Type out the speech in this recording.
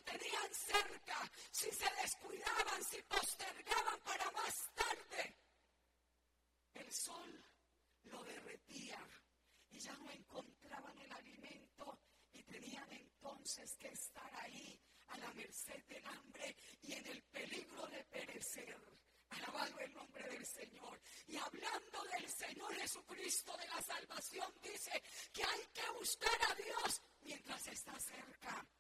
lo tenían cerca, si se descuidaban, si postergaban para más tarde, el sol lo derretía y ya no encontraban el alimento y tenían entonces que estar ahí a la merced del hambre y en el peligro de perecer. Alabado el nombre del Señor. Y hablando del Señor Jesucristo, de la salvación, dice que hay que buscar a Dios mientras está cerca.